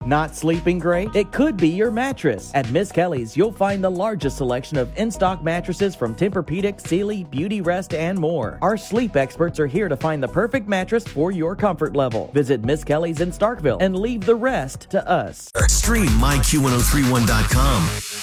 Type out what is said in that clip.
Not sleeping great? It could be your mattress. At Miss Kelly's, you'll find the largest selection of in-stock mattresses from Tempur-Pedic, Sealy, Beauty Rest, and more. Our sleep experts are here to find the perfect mattress for your comfort level. Visit Miss Kelly's in Starkville and leave the rest to us. Stream MyQ1031.com.